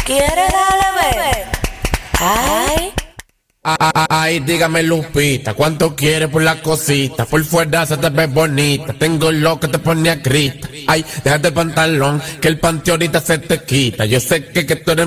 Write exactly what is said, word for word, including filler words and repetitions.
¿Quieres darle, bebé? Ay. Ay, dígame Lupita, ¿cuánto quieres por la cosita? Por fuera se te ve bonita, tengo lo que te pone a grita. Ay, déjate el pantalón, que el panty ahorita se te quita. Yo sé que, que tú eres